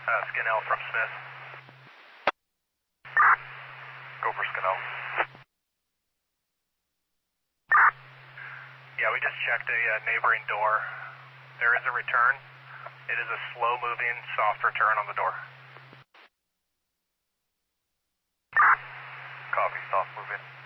Skinnell from Smith. Go for Skinnell. Yeah, we just checked a neighboring door. There is a return. It is a slow-moving, soft return on the door. Copy, soft moving.